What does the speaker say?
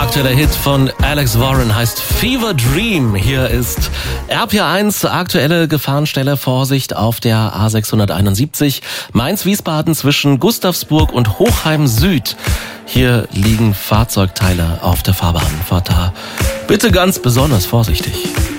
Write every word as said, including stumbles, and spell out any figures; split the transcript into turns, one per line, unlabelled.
aktueller Hit von Alex Warren heißt Fever Dream. Hier ist R P R eins, aktuelle Gefahrenstelle, Vorsicht auf der A sechshunderteinundsiebzig, Mainz-Wiesbaden zwischen Gustavsburg und Hochheim Süd. Hier liegen Fahrzeugteile auf der Fahrbahn. Fahrt da bitte ganz besonders vorsichtig.